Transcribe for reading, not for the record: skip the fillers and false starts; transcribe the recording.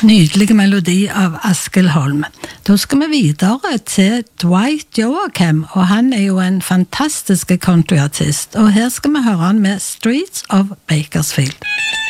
Nydelig melodi av Askild Holm. Da skal vi videre til Dwight Joachim, og han er jo en fantastisk countryartist. Og her skal vi høre han med Streets of Bakersfield.